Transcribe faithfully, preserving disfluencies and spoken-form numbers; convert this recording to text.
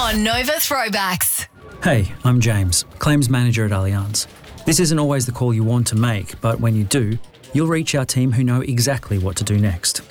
on Nova Throwbacks. Hey, I'm James, Claims Manager at Allianz. This isn't always the call you want to make, but when you do, you'll reach our team who know exactly what to do next.